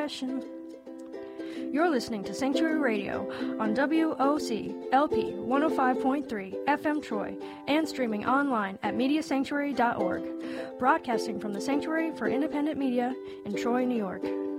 You're listening to Sanctuary Radio on WOC LP 105.3 FM Troy and streaming online at mediasanctuary.org, broadcasting from the Sanctuary for Independent Media in Troy, New York.